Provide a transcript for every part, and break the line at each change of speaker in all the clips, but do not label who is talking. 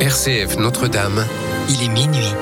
RCF Notre-Dame, il est minuit.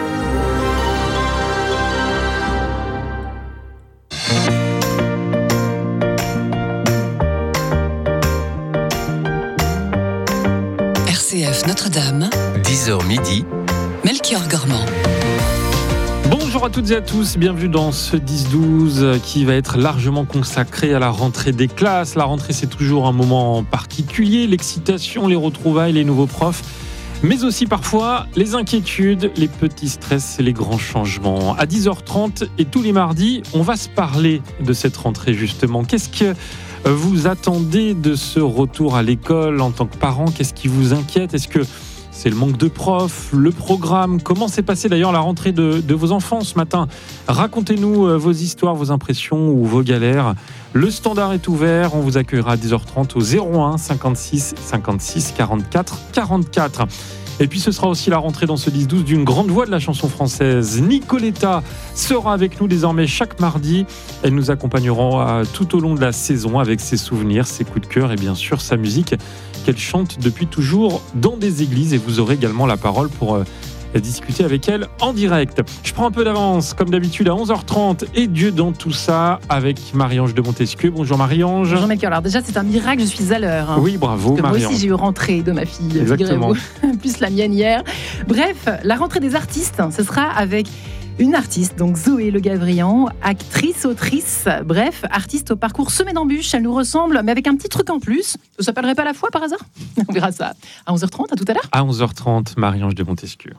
RCF Notre-Dame,
10h midi,
Melchior Gormand.
Bonjour à toutes et à tous, bienvenue dans ce 10-12 qui va être largement consacré à la rentrée des classes. La rentrée, c'est toujours un moment particulier, l'excitation, les retrouvailles, les nouveaux profs, mais aussi parfois les inquiétudes, les petits stress et les grands changements. À 10h30 et tous les mardis, on va se parler de cette rentrée justement. Qu'est-ce que vous attendez de ce retour à l'école en tant que parent? Qu'est-ce qui vous inquiète? Est-ce que c'est le manque de profs, le programme? Comment s'est passée d'ailleurs la rentrée de vos enfants ce matin? Racontez-nous vos histoires, vos impressions ou vos galères. Le standard est ouvert, on vous accueillera à 10h30 au 01 56 56 44 44. Et puis ce sera aussi la rentrée dans ce 10-12 d'une grande voix de la chanson française. Nicoletta sera avec nous désormais chaque mardi. Elle nous accompagnera tout au long de la saison avec ses souvenirs, ses coups de cœur et bien sûr sa musique qu'elle chante depuis toujours dans des églises. Et vous aurez également la parole pour discuter avec elle en direct. Je prends un peu d'avance, comme d'habitude, à 11h30 et Dieu dans tout ça avec Marie-Ange de Montesquieu. Bonjour Marie-Ange.
Bonjour Melchior. Alors déjà, c'est un miracle, je suis à l'heure.
Oui, bravo
Parce que
Marie-Ange.
moi aussi, j'ai eu rentrée de ma fille,
Exactement.
plus la mienne hier. Bref, la rentrée des artistes, ce sera avec une artiste, donc Zoé Le Gavrian, actrice, autrice, bref, artiste au parcours semé d'embûches. Elle nous ressemble, mais avec un petit truc en plus. Ça s'appellerait pas la foi par hasard? On verra ça à 11h30, à tout à l'heure.
À 11h30, Marie-Ange de Montesquieu.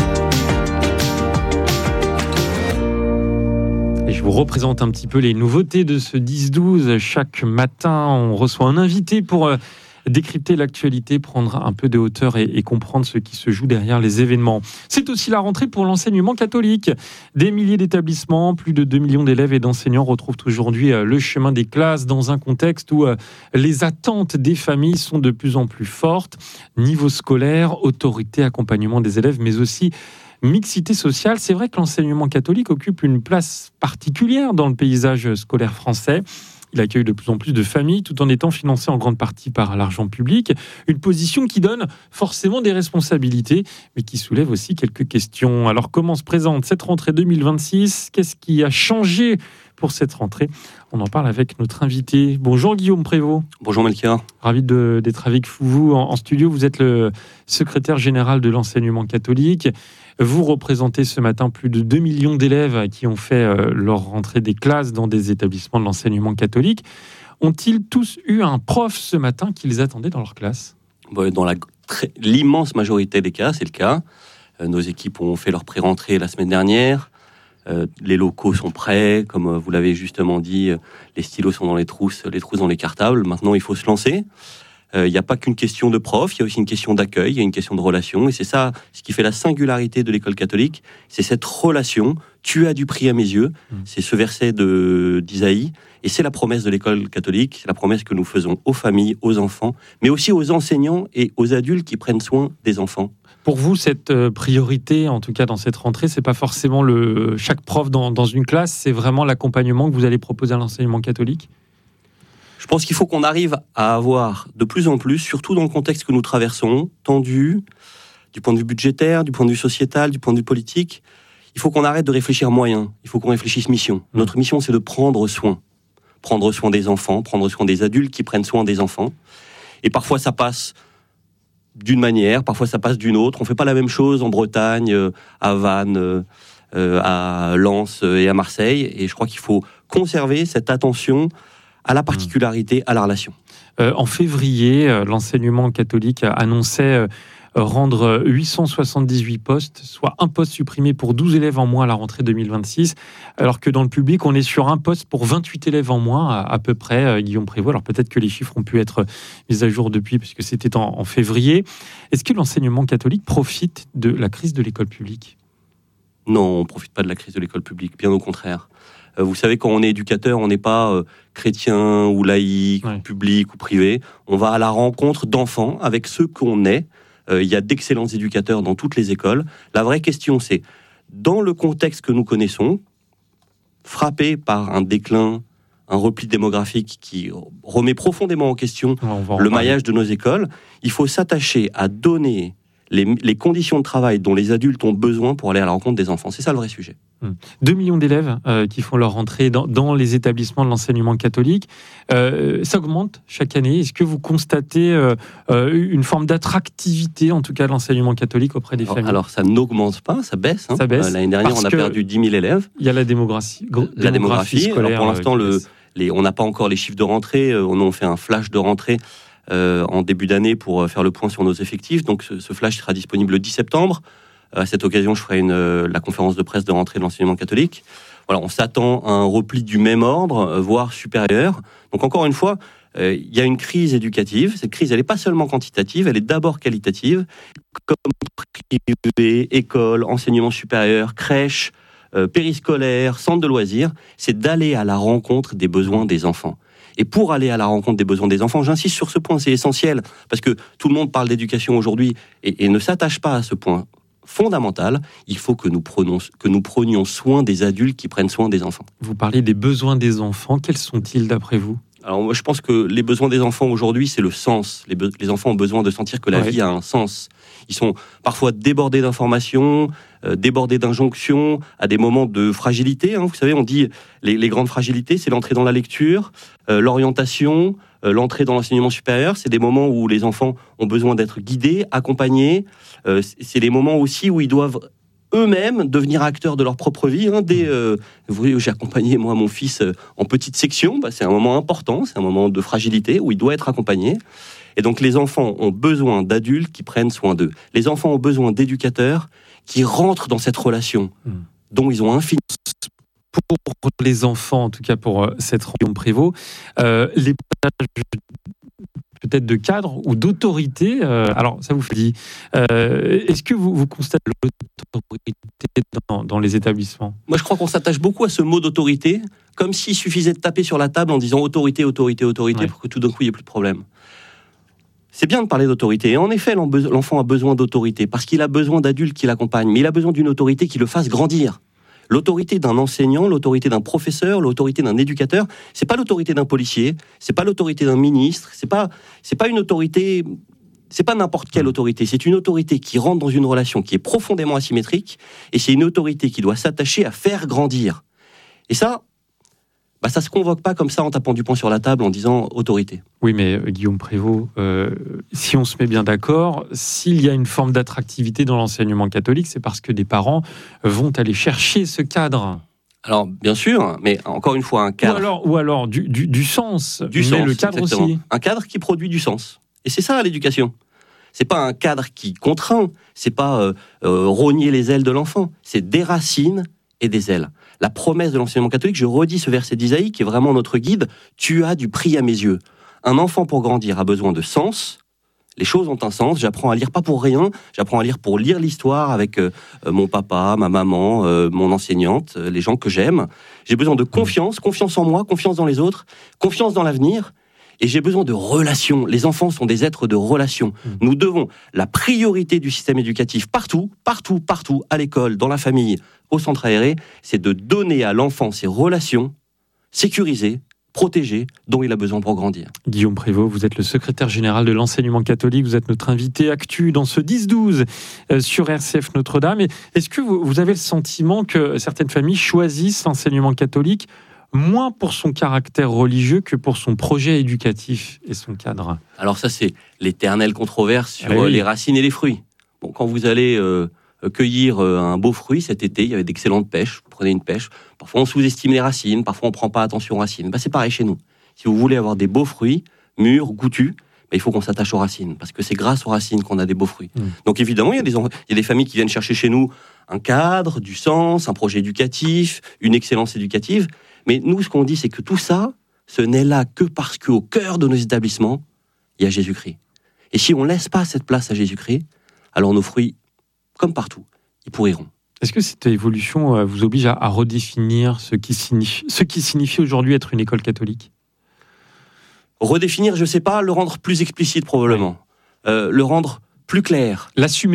Et je vous représente un petit peu les nouveautés de ce 10-12. Chaque matin, on reçoit un invité pour décrypter l'actualité, prendre un peu de hauteur et comprendre ce qui se joue derrière les événements. C'est aussi la rentrée pour l'enseignement catholique. Des milliers d'établissements, plus de 2 millions d'élèves et d'enseignants retrouvent aujourd'hui le chemin des classes dans un contexte où les attentes des familles sont de plus en plus fortes. Niveau scolaire, autorité, accompagnement des élèves, mais aussi mixité sociale. C'est vrai que l'enseignement catholique occupe une place particulière dans le paysage scolaire français. Il accueille de plus en plus de familles tout en étant financé en grande partie par l'argent public. Une position qui donne forcément des responsabilités, mais qui soulève aussi quelques questions. Alors comment se présente cette rentrée 2026 ? Qu'est-ce qui a changé pour cette rentrée ? On en parle avec notre invité. Bonjour Guillaume Prévost.
Bonjour Melchior.
Ravi d'être avec vous en studio. Vous êtes le secrétaire général de l'enseignement catholique. Vous représentez ce matin plus de 2 millions d'élèves qui ont fait leur rentrée des classes dans des établissements de l'enseignement catholique. Ont-ils tous eu un prof ce matin qui les attendait dans leur classe ?
Dans l'immense majorité des cas, c'est le cas. Nos équipes ont fait leur pré-rentrée la semaine dernière. Les locaux sont prêts, comme vous l'avez justement dit, les stylos sont dans les trousses dans les cartables. Maintenant, il faut se lancer. Il n'y a pas qu'une question de prof, il y a aussi une question d'accueil, il y a une question de relation. Et c'est ça, ce qui fait la singularité de l'école catholique, c'est cette relation. Tu as du prix à mes yeux. C'est ce verset d'Isaïe. Et c'est la promesse de l'école catholique, c'est la promesse que nous faisons aux familles, aux enfants, mais aussi aux enseignants et aux adultes qui prennent soin des enfants.
Pour vous, cette priorité, en tout cas dans cette rentrée, c'est pas forcément chaque prof dans une classe, c'est vraiment l'accompagnement que vous allez proposer à l'enseignement catholique ?
Je pense qu'il faut qu'on arrive à avoir de plus en plus, surtout dans le contexte que nous traversons, tendu, du point de vue budgétaire, du point de vue sociétal, du point de vue politique. Il faut qu'on arrête de réfléchir moyens, il faut qu'on réfléchisse mission. Notre mission, c'est de prendre soin des enfants, prendre soin des adultes qui prennent soin des enfants. Et parfois, ça passe d'une manière, parfois ça passe d'une autre. On ne fait pas la même chose en Bretagne, à Vannes, à Lens et à Marseille. Et je crois qu'il faut conserver cette attention à la particularité, à la relation.
En février, l'enseignement catholique annonçait rendre 878 postes, soit un poste supprimé pour 12 élèves en moins à la rentrée 2026, alors que dans le public, on est sur un poste pour 28 élèves en moins, à peu près, Guillaume Prévost. Alors peut-être que les chiffres ont pu être mis à jour depuis, puisque c'était en février. Est-ce que l'enseignement catholique profite de la crise de l'école publique ?
Non, on ne profite pas de la crise de l'école publique, bien au contraire. Vous savez, quand on est éducateur, on n'est pas chrétien ou laïque, ou public ou privé. On va à la rencontre d'enfants avec ceux qu'on est. Il y a d'excellents éducateurs dans toutes les écoles. La vraie question, c'est, dans le contexte que nous connaissons, frappé par un déclin, un repli démographique qui remet profondément en question le maillage de nos écoles, il faut s'attacher à donner les conditions de travail dont les adultes ont besoin pour aller à la rencontre des enfants. C'est ça le vrai sujet.
2 millions d'élèves qui font leur rentrée dans les établissements de l'enseignement catholique. Ça augmente chaque année. Est-ce que vous constatez une forme d'attractivité, en tout cas, de l'enseignement catholique auprès des familles ?
Alors, ça n'augmente pas, ça baisse.
Ça baisse.
L'année dernière, on a perdu 10 000 élèves.
Il y a la démographie scolaire.
Alors, pour l'instant, on n'a pas encore les chiffres de rentrée. On fait un flash de rentrée en début d'année pour faire le point sur nos effectifs. Donc, ce flash sera disponible le 10 septembre. À cette occasion, je ferai la conférence de presse de rentrée de l'enseignement catholique. Voilà, on s'attend à un repli du même ordre, voire supérieur. Donc encore une fois, il y a une crise éducative. Cette crise, elle n'est pas seulement quantitative, elle est d'abord qualitative. Comme privé, école, enseignement supérieur, crèche, périscolaire, centre de loisirs, c'est d'aller à la rencontre des besoins des enfants. Et pour aller à la rencontre des besoins des enfants, j'insiste sur ce point, c'est essentiel, parce que tout le monde parle d'éducation aujourd'hui et ne s'attache pas à ce point fondamental. Il faut que nous prenions soin des adultes qui prennent soin des enfants.
Vous parlez des besoins des enfants. Quels sont-ils d'après vous ?
Alors moi, je pense que les besoins des enfants aujourd'hui, c'est le sens. Les enfants ont besoin de sentir que la vie a un sens. Ils sont parfois débordés d'informations, débordés d'injonctions, à des moments de fragilité. Vous savez, on dit les grandes fragilités, c'est l'entrée dans la lecture, l'orientation, l'entrée dans l'enseignement supérieur. C'est des moments où les enfants ont besoin d'être guidés, accompagnés. C'est les moments aussi où ils doivent eux-mêmes devenir acteurs de leur propre vie. Vous voyez, j'ai accompagné moi mon fils en petite section. C'est un moment important, c'est un moment de fragilité où il doit être accompagné. Et donc les enfants ont besoin d'adultes qui prennent soin d'eux. Les enfants ont besoin d'éducateurs qui rentrent dans cette relation dont ils ont infiniment.
Pour les enfants, en tout cas pour cette Guillaume Prévost, les peut-être de cadre ou d'autorité. Alors, ça vous fait dire. Est-ce que vous constatez l'autorité dans les établissements ?
Moi, je crois qu'on s'attache beaucoup à ce mot d'autorité, comme s'il suffisait de taper sur la table en disant autorité, autorité, autorité, pour que tout d'un coup, il n'y ait plus de problème. C'est bien de parler d'autorité. Et en effet, l'enfant a besoin d'autorité, parce qu'il a besoin d'adultes qui l'accompagnent, mais il a besoin d'une autorité qui le fasse grandir. L'autorité d'un enseignant, l'autorité d'un professeur, l'autorité d'un éducateur, c'est pas l'autorité d'un policier, c'est pas l'autorité d'un ministre, c'est pas une autorité, c'est pas n'importe quelle autorité, c'est une autorité qui rentre dans une relation qui est profondément asymétrique, et c'est une autorité qui doit s'attacher à faire grandir. Et ça se convoque pas comme ça en tapant du poing sur la table en disant autorité.
Oui, mais Guillaume Prévost, si on se met bien d'accord, s'il y a une forme d'attractivité dans l'enseignement catholique, c'est parce que des parents vont aller chercher ce cadre.
Alors, bien sûr, mais encore une fois, un cadre...
Ou alors du sens,
du sens,
le cadre
exactement.
aussi.
Un cadre qui produit du sens. Et c'est ça, l'éducation. C'est pas un cadre qui contraint, c'est pas rogner les ailes de l'enfant, c'est des racines et des ailes. La promesse de l'enseignement catholique, je redis ce verset d'Isaïe qui est vraiment notre guide, « Tu as du prix à mes yeux ». Un enfant pour grandir a besoin de sens, les choses ont un sens, j'apprends à lire pas pour rien, j'apprends à lire pour lire l'histoire avec mon papa, ma maman, mon enseignante, les gens que j'aime. J'ai besoin de confiance en moi, confiance dans les autres, confiance dans l'avenir. Et j'ai besoin de relations. Les enfants sont des êtres de relations. Nous devons, la priorité du système éducatif, partout, à l'école, dans la famille, au centre aéré, c'est de donner à l'enfant ces relations sécurisées, protégées, dont il a besoin pour grandir.
Guillaume Prévost, vous êtes le secrétaire général de l'enseignement catholique, vous êtes notre invité actu dans ce 10-12 sur RCF Notre-Dame. Et est-ce que vous avez le sentiment que certaines familles choisissent l'enseignement catholique moins pour son caractère religieux que pour son projet éducatif et son cadre?
Alors ça, c'est l'éternelle controverse sur les racines et les fruits. Bon, quand vous allez cueillir un beau fruit cet été, il y avait d'excellentes pêches, vous prenez une pêche, parfois on sous-estime les racines, parfois on ne prend pas attention aux racines. C'est pareil chez nous. Si vous voulez avoir des beaux fruits, mûrs, goûtus, il faut qu'on s'attache aux racines, parce que c'est grâce aux racines qu'on a des beaux fruits. Donc évidemment, il y a des familles qui viennent chercher chez nous un cadre, du sens, un projet éducatif, une excellence éducative. Mais nous, ce qu'on dit, c'est que tout ça, ce n'est là que parce qu'au cœur de nos établissements, il y a Jésus-Christ. Et si on ne laisse pas cette place à Jésus-Christ, alors nos fruits, comme partout, ils pourriront.
Est-ce que cette évolution vous oblige à redéfinir ce qui signifie aujourd'hui être une école catholique ?
Redéfinir, je ne sais pas, le rendre plus explicite probablement, le rendre plus clair.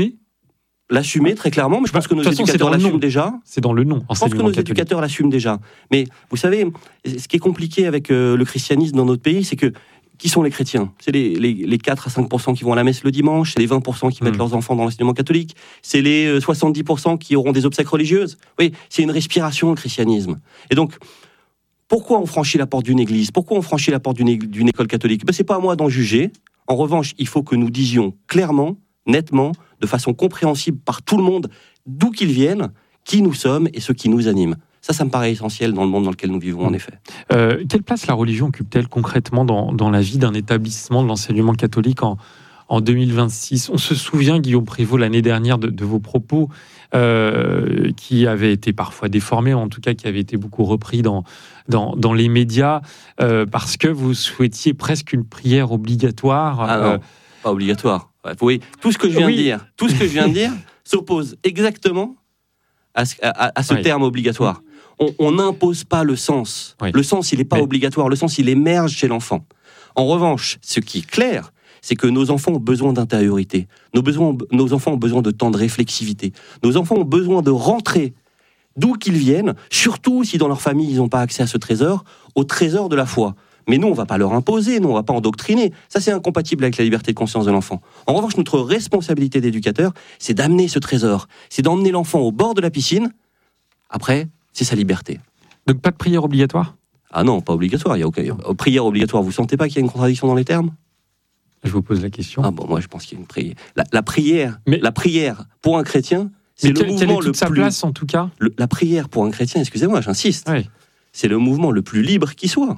L'assumer très clairement, mais je pense que nos éducateurs l'assument déjà.
C'est dans le nom.
Je pense que nos éducateurs l'assument déjà. Mais vous savez, ce qui est compliqué avec le christianisme dans notre pays, c'est que Qui sont les chrétiens ? C'est les 4 à 5% qui vont à la messe le dimanche, c'est les 20% qui mettent leurs enfants dans l'enseignement catholique, c'est les 70% qui auront des obsèques religieuses. Oui, c'est une respiration, le christianisme. Et donc, pourquoi on franchit la porte d'une église ? Pourquoi on franchit la porte d'une école catholique ? C'est pas à moi d'en juger. En revanche, il faut que nous disions clairement, nettement, de façon compréhensible par tout le monde, d'où qu'ils viennent, qui nous sommes et ce qui nous anime. Ça me paraît essentiel dans le monde dans lequel nous vivons, en effet.
Quelle place la religion occupe-t-elle concrètement dans la vie d'un établissement de l'enseignement catholique en 2026 ? On se souvient, Guillaume Prévost, l'année dernière, de vos propos qui avaient été parfois déformés, en tout cas qui avaient été beaucoup repris dans les médias, parce que vous souhaitiez presque une prière obligatoire.
Non, pas obligatoire. Ouais, vous voyez, tout ce que je viens de dire s'oppose exactement à ce terme obligatoire. On n'impose pas le sens. Oui. Le sens, il n'est pas obligatoire. Le sens, il émerge chez l'enfant. En revanche, ce qui est clair, c'est que nos enfants ont besoin d'intériorité. Nos enfants ont besoin de temps de réflexivité. Nos enfants ont besoin de rentrer d'où qu'ils viennent, surtout si dans leur famille, ils n'ont pas accès à ce trésor, au trésor de la foi. Mais nous, on ne va pas leur imposer, nous, on ne va pas endoctriner. Ça, c'est incompatible avec la liberté de conscience de l'enfant. En revanche, notre responsabilité d'éducateur, c'est d'amener ce trésor. C'est d'emmener l'enfant au bord de la piscine. Après, c'est sa liberté.
Donc, pas de prière obligatoire ?
Ah non, pas obligatoire. Il y a aucun... Prière obligatoire, vous ne sentez pas qu'il y a une contradiction dans les termes ?
Je vous pose la question.
Ah bon, moi, je pense qu'il y a une prière. La prière, pour un chrétien, c'est le mouvement
quelle est toute
le
sa
plus...
place, en tout cas ?
La prière, pour un chrétien, excusez-moi, j'insiste,
oui.
C'est le mouvement le plus libre qui soit.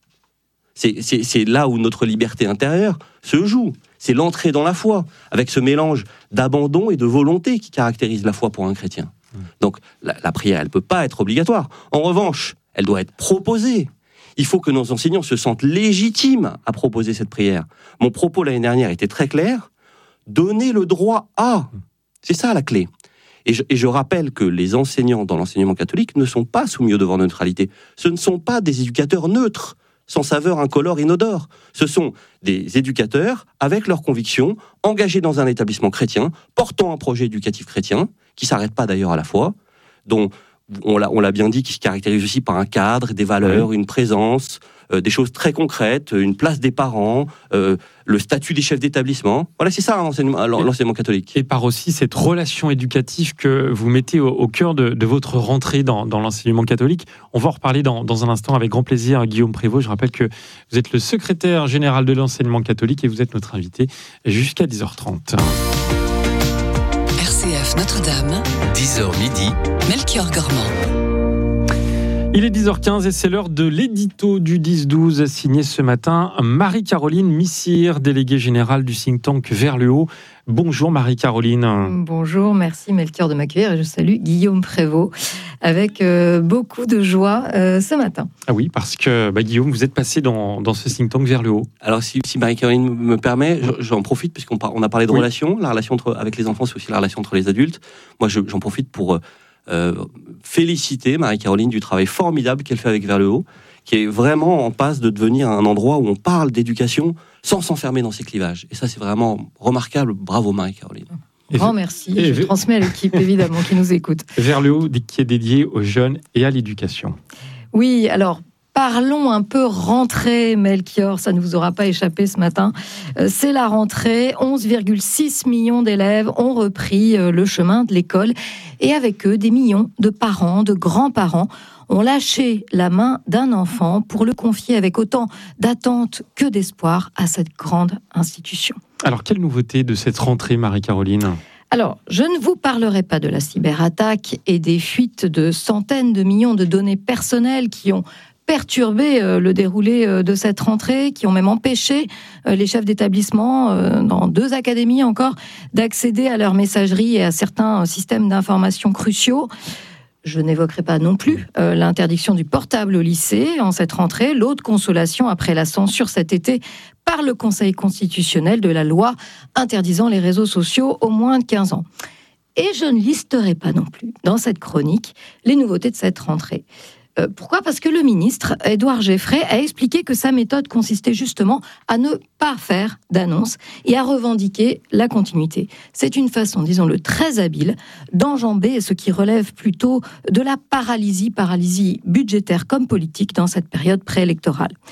C'est là où notre liberté intérieure se joue. C'est l'entrée dans la foi, avec ce mélange d'abandon et de volonté qui caractérise la foi pour un chrétien. Donc, la prière, elle ne peut pas être obligatoire. En revanche, elle doit être proposée. Il faut que nos enseignants se sentent légitimes à proposer cette prière. Mon propos l'année dernière était très clair. Donner le droit à. C'est ça la clé. Et je rappelle que les enseignants dans l'enseignement catholique ne sont pas soumis au devoir de neutralité. Ce ne sont pas des éducateurs neutres, sans saveur incolore, inodore. Ce sont des éducateurs avec leurs convictions, engagés dans un établissement chrétien, portant un projet éducatif chrétien, qui ne s'arrête pas d'ailleurs à la foi, dont on l'a bien dit, qui se caractérise aussi par un cadre, des valeurs, une présence, des choses très concrètes, une place des parents, le statut des chefs d'établissement. Voilà, c'est ça l'enseignement catholique.
Et par aussi cette relation éducative que vous mettez au cœur de votre rentrée dans l'enseignement catholique. On va en reparler dans un instant avec grand plaisir, Guillaume Prévost. Je rappelle que vous êtes le secrétaire général de l'enseignement catholique et vous êtes notre invité jusqu'à 10h30.
RCF Notre-Dame,
10h midi,
Melchior Gormand.
Il est 10h15 et c'est l'heure de l'édito du 10-12 signé ce matin Marie-Caroline Missire, déléguée générale du think tank Vers le Haut. Bonjour Marie-Caroline.
Bonjour, merci Melchior de m'accueillir et je salue Guillaume Prévost avec beaucoup de joie ce matin.
Ah oui, parce que Guillaume, vous êtes passé dans ce think tank Vers le Haut.
Alors si Marie-Caroline me permet, j'en profite puisqu'on a parlé de relations. La relation avec les enfants, c'est aussi la relation entre les adultes. Moi, j'en profite pour féliciter Marie-Caroline du travail formidable qu'elle fait avec Vers le Haut, qui est vraiment en passe de devenir un endroit où on parle d'éducation sans s'enfermer dans ces clivages. Et ça, c'est vraiment remarquable. Bravo Marie-Caroline.
Grand merci. Je transmets à l'équipe, évidemment, qui nous écoute.
Vers le Haut, qui est dédié aux jeunes et à l'éducation.
Oui, alors... Parlons un peu rentrée, Melchior, ça ne vous aura pas échappé ce matin. C'est la rentrée, 11,6 millions d'élèves ont repris le chemin de l'école et avec eux, des millions de parents, de grands-parents ont lâché la main d'un enfant pour le confier avec autant d'attente que d'espoir à cette grande institution.
Alors, quelle nouveauté de cette rentrée, Marie-Caroline ?
Alors, je ne vous parlerai pas de la cyberattaque et des fuites de centaines de millions de données personnelles qui ont perturbé le déroulé de cette rentrée, qui ont même empêché les chefs d'établissement, dans 2 académies encore, d'accéder à leur messagerie et à certains systèmes d'information cruciaux. Je n'évoquerai pas non plus l'interdiction du portable au lycée en cette rentrée, l'autre consolation après la censure cet été par le Conseil constitutionnel de la loi interdisant les réseaux sociaux aux moins de 15 ans. Et je ne listerai pas non plus dans cette chronique les nouveautés de cette rentrée. Pourquoi ? Parce que le ministre, Édouard Geffray, a expliqué que sa méthode consistait justement à ne pas faire d'annonce et à revendiquer la continuité. C'est une façon, disons-le, très habile d'enjamber ce qui relève plutôt de la paralysie budgétaire comme politique dans cette période préélectorale.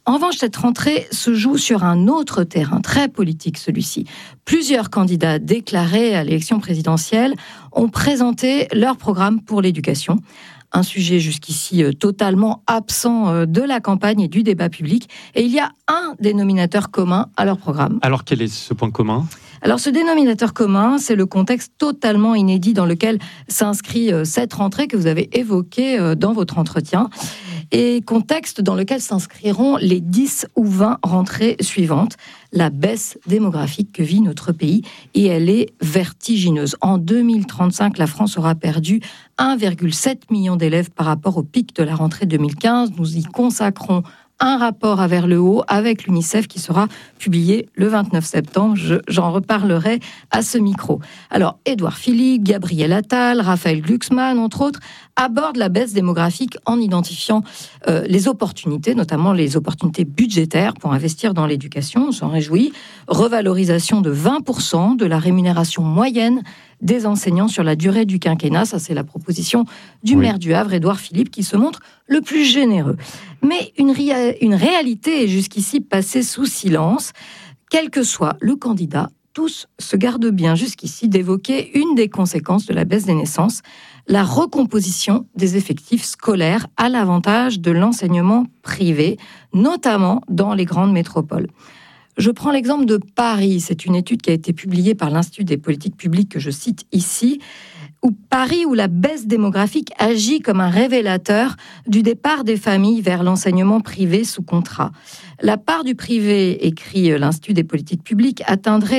En revanche, cette rentrée se joue sur un autre terrain, très politique celui-ci. Plusieurs candidats déclarés à l'élection présidentielle ont présenté leur programme pour l'éducation. Un sujet jusqu'ici totalement absent de la campagne et du débat public. Et il y a un dénominateur commun à leur programme.
Alors quel est ce point commun ?
Alors ce dénominateur commun, c'est le contexte totalement inédit dans lequel s'inscrit cette rentrée que vous avez évoquée dans votre entretien. Et contexte dans lequel s'inscriront les 10 ou 20 rentrées suivantes. La baisse démographique que vit notre pays, et elle est vertigineuse. En 2035, la France aura perdu 1,7 million d'élèves par rapport au pic de la rentrée 2015. Nous y consacrons un rapport à vers le haut avec l'UNICEF qui sera publié le 29 septembre. J'en reparlerai à ce micro. Alors, Édouard Philippe, Gabriel Attal, Raphaël Glucksmann, entre autres, abordent la baisse démographique en identifiant les opportunités, notamment les opportunités budgétaires pour investir dans l'éducation. On s'en réjouit. Revalorisation de 20% de la rémunération moyenne des enseignants sur la durée du quinquennat. Ça, c'est la proposition du maire du Havre, Édouard Philippe, qui se montre le plus généreux. Mais une réalité est jusqu'ici passée sous silence. Quel que soit le candidat, tous se gardent bien jusqu'ici d'évoquer une des conséquences de la baisse des naissances, la recomposition des effectifs scolaires à l'avantage de l'enseignement privé, notamment dans les grandes métropoles. Je prends l'exemple de Paris. C'est une étude qui a été publiée par l'Institut des politiques publiques que je cite ici, où la baisse démographique agit comme un révélateur du départ des familles vers l'enseignement privé sous contrat. La part du privé, écrit l'Institut des politiques publiques, atteindrait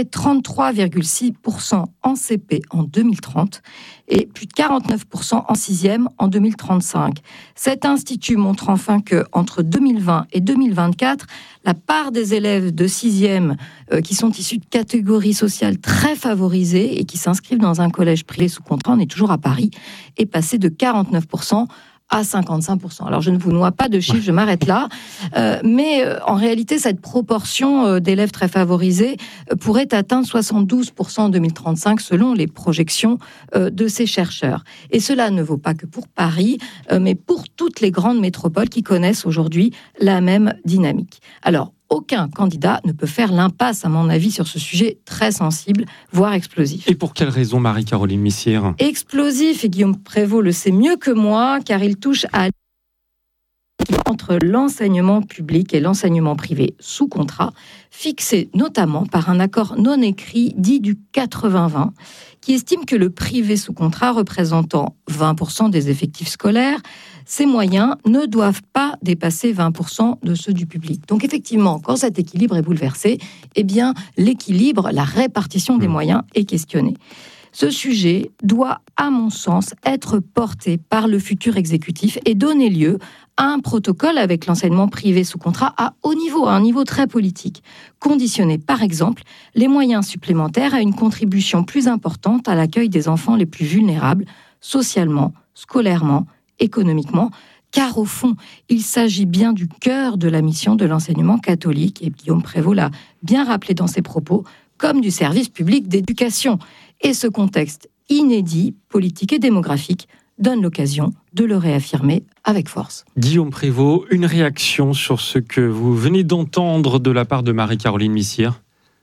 33,6% en CP en 2030 et plus de 49% en 6e en 2035. Cet institut montre enfin que entre 2020 et 2024, la part des élèves de 6e qui sont issus de catégories sociales très favorisées et qui s'inscrivent dans un collège privé sous contrat, on est toujours à Paris, est passée de 49% à 55%. Alors, je ne vous noie pas de chiffres, je m'arrête là. Mais en réalité, cette proportion d'élèves très favorisés pourrait atteindre 72% en 2035, selon les projections de ces chercheurs. Et cela ne vaut pas que pour Paris, mais pour toutes les grandes métropoles qui connaissent aujourd'hui la même dynamique. Alors, aucun candidat ne peut faire l'impasse, à mon avis, sur ce sujet très sensible, voire explosif.
Et pour quelle raison, Marie-Caroline Missire ?
Explosif, et Guillaume Prévost le sait mieux que moi, car il touche à entre l'enseignement public et l'enseignement privé sous contrat, fixé notamment par un accord non écrit dit du 80-20, qui estime que le privé sous contrat représentant 20% des effectifs scolaires, ces moyens ne doivent pas dépasser 20% de ceux du public. Donc effectivement, quand cet équilibre est bouleversé, eh bien l'équilibre, la répartition des moyens est questionnée. Ce sujet doit, à mon sens, être porté par le futur exécutif et donner lieu à un protocole avec l'enseignement privé sous contrat à haut niveau, à un niveau très politique, conditionner par exemple les moyens supplémentaires à une contribution plus importante à l'accueil des enfants les plus vulnérables, socialement, scolairement, économiquement, car au fond, il s'agit bien du cœur de la mission de l'enseignement catholique, et Guillaume Prévost l'a bien rappelé dans ses propos, comme du service public d'éducation. Et ce contexte inédit, politique et démographique, donne l'occasion de le réaffirmer avec force.
Guillaume Prévost, une réaction sur ce que vous venez d'entendre de la part de Marie-Caroline Missire ?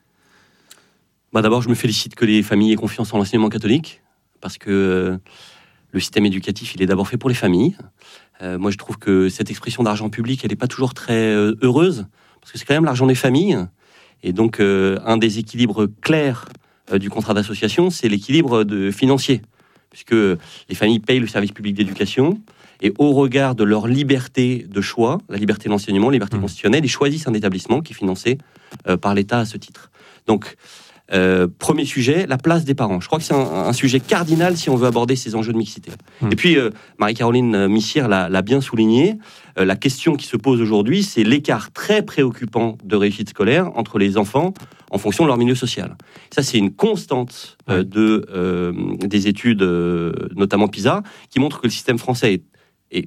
D'abord, je me félicite que les familles aient confiance en l'enseignement catholique, parce que le système éducatif, il est d'abord fait pour les familles. Moi, je trouve que cette expression d'argent public, elle n'est pas toujours très heureuse, parce que c'est quand même l'argent des familles. Et donc, un des équilibres clairs du contrat d'association, c'est l'équilibre financier, puisque les familles payent le service public d'éducation, et au regard de leur liberté de choix, la liberté de l'enseignement, la liberté constitutionnelle, ils choisissent un établissement qui est financé par l'État à ce titre. Donc, premier sujet, la place des parents. Je crois que c'est un sujet cardinal si on veut aborder ces enjeux de mixité. Et puis, Marie-Caroline Missire l'a bien souligné, la question qui se pose aujourd'hui, c'est l'écart très préoccupant de réussite scolaire entre les enfants en fonction de leur milieu social. Ça, c'est une constante des études, notamment PISA, qui montre que le système français est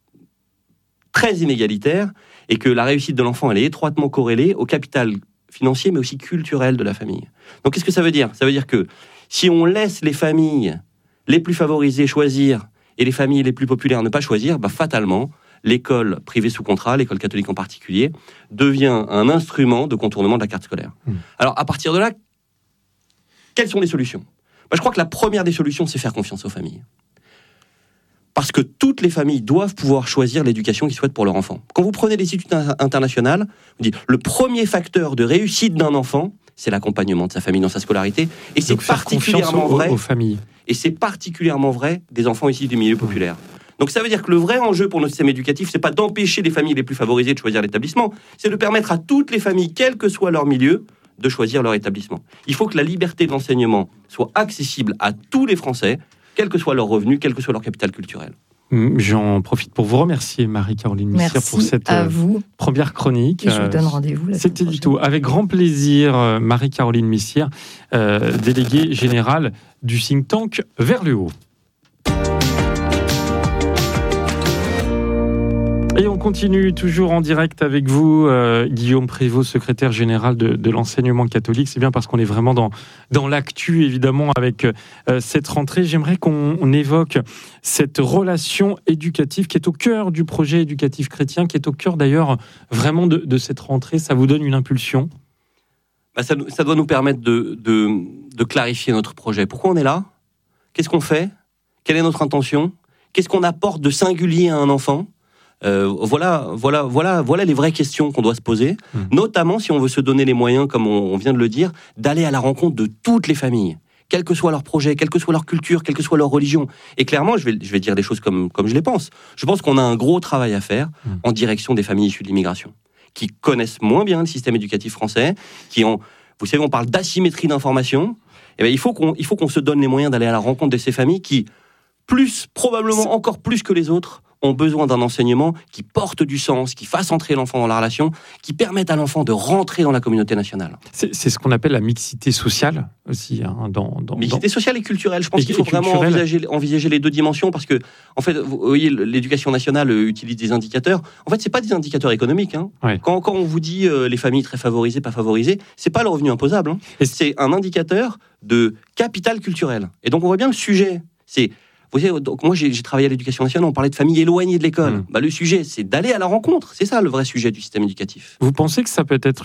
très inégalitaire et que la réussite de l'enfant, elle est étroitement corrélée au capital financier, mais aussi culturel de la famille. Donc, qu'est-ce que ça veut dire ? Ça veut dire que si on laisse les familles les plus favorisées choisir et les familles les plus populaires ne pas choisir, fatalement, l'école privée sous contrat, l'école catholique en particulier, devient un instrument de contournement de la carte scolaire. Alors, à partir de là, quelles sont les solutions ? Je crois que la première des solutions, c'est faire confiance aux familles. Parce que toutes les familles doivent pouvoir choisir l'éducation qu'ils souhaitent pour leur enfant. Quand vous prenez les études internationales, vous dites, le premier facteur de réussite d'un enfant, c'est l'accompagnement de sa famille dans sa scolarité. Et c'est particulièrement vrai
aux familles.
Et c'est particulièrement vrai des enfants issus des milieux populaires. Donc ça veut dire que le vrai enjeu pour notre système éducatif, c'est pas d'empêcher les familles les plus favorisées de choisir l'établissement, c'est de permettre à toutes les familles, quel que soit leur milieu, de choisir leur établissement. Il faut que la liberté de l'enseignement soit accessible à tous les Français, quel que soit leur revenu, quel que soit leur capital culturel.
J'en profite pour vous remercier, Marie-Caroline Missière, pour cette première chronique.
Et je vous donne rendez-vous la
C'était du tout. Avec grand plaisir, Marie-Caroline Missière, déléguée générale du think tank Vers le Haut. Et on continue toujours en direct avec vous, Guillaume Prévost, secrétaire général de l'enseignement catholique. C'est bien parce qu'on est vraiment dans l'actu, évidemment, avec cette rentrée. J'aimerais qu'on évoque cette relation éducative qui est au cœur du projet éducatif chrétien, qui est au cœur d'ailleurs vraiment de cette rentrée. Ça vous donne une impulsion ?
Ça doit nous permettre de clarifier notre projet. Pourquoi on est là ? Qu'est-ce qu'on fait ? Quelle est notre intention ? Qu'est-ce qu'on apporte de singulier à un enfant ? Voilà les vraies questions qu'on doit se poser, notamment si on veut se donner les moyens, comme on vient de le dire, d'aller à la rencontre de toutes les familles, quel que soit leur projet, quelle que soit leur culture, quelle que soit leur religion. Et clairement, je vais dire les choses comme je les pense. Je pense qu'on a un gros travail à faire en direction des familles issues de l'immigration, qui connaissent moins bien le système éducatif français, vous savez, on parle d'asymétrie d'information. Et il faut qu'on se donne les moyens d'aller à la rencontre de ces familles qui, probablement encore plus que les autres, ont besoin d'un enseignement qui porte du sens, qui fasse entrer l'enfant dans la relation, qui permette à l'enfant de rentrer dans la communauté nationale.
C'est ce qu'on appelle la mixité sociale aussi.
Mixité sociale et culturelle. Je pense qu'il faut vraiment envisager les deux dimensions parce que, en fait, vous voyez, l'éducation nationale utilise des indicateurs. En fait, c'est pas des indicateurs économiques. Ouais. Quand on vous dit les familles très favorisées, pas favorisées, c'est pas le revenu imposable. C'est un indicateur de capital culturel. Et donc, on voit bien le sujet. Vous savez, donc moi, j'ai travaillé à l'éducation nationale, on parlait de familles éloignées de l'école. Le sujet, c'est d'aller à la rencontre. C'est ça le vrai sujet du système éducatif.
Vous pensez que ça peut être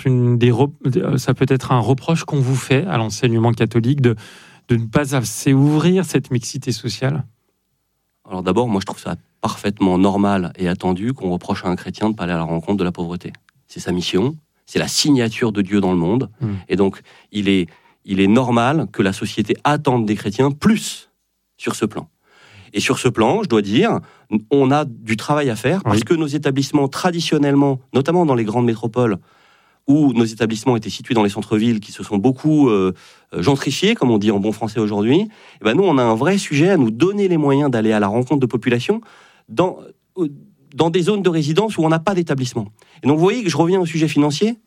un reproche qu'on vous fait à l'enseignement catholique de ne pas assez ouvrir cette mixité sociale ?
Alors d'abord, moi, je trouve ça parfaitement normal et attendu qu'on reproche à un chrétien de ne pas aller à la rencontre de la pauvreté. C'est sa mission, c'est la signature de Dieu dans le monde. Et donc, il est normal que la société attende des chrétiens plus sur ce plan. Et sur ce plan, je dois dire, on a du travail à faire parce que nos établissements, traditionnellement, notamment dans les grandes métropoles, où nos établissements étaient situés dans les centres-villes qui se sont beaucoup gentrifiés, comme on dit en bon français aujourd'hui, nous, on a un vrai sujet à nous donner les moyens d'aller à la rencontre de populations dans des zones de résidence où on n'a pas d'établissement. Et donc, vous voyez que je reviens au sujet financier.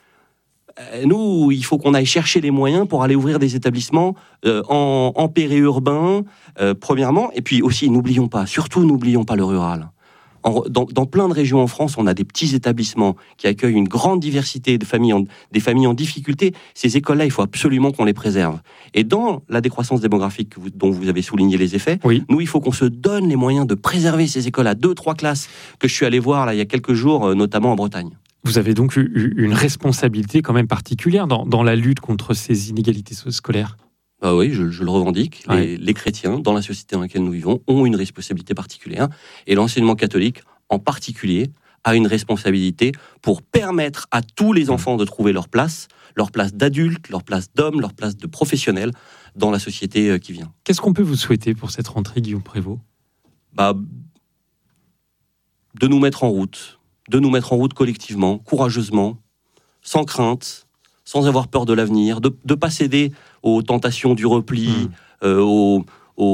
Nous, il faut qu'on aille chercher les moyens pour aller ouvrir des établissements en périurbain, premièrement, et puis aussi, n'oublions pas le rural. Dans plein de régions en France, on a des petits établissements qui accueillent une grande diversité de familles, des familles en difficulté. Ces écoles-là, il faut absolument qu'on les préserve. Et dans la décroissance démographique dont vous avez souligné les effets, nous, il faut qu'on se donne les moyens de préserver ces écoles à 2-3 classes que je suis allé voir là, il y a quelques jours, notamment en Bretagne.
Vous avez donc eu une responsabilité quand même particulière dans la lutte contre ces inégalités scolaires.
Oui, je le revendique. Les chrétiens, dans la société dans laquelle nous vivons, ont une responsabilité particulière. Et l'enseignement catholique, en particulier, a une responsabilité pour permettre à tous les enfants de trouver leur place d'adulte, leur place d'homme, leur place de professionnel dans la société qui vient.
Qu'est-ce qu'on peut vous souhaiter pour cette rentrée, Guillaume Prévost ?
De nous mettre en route. De nous mettre en route collectivement, courageusement, sans crainte, sans avoir peur de l'avenir, de ne pas céder aux tentations du repli, à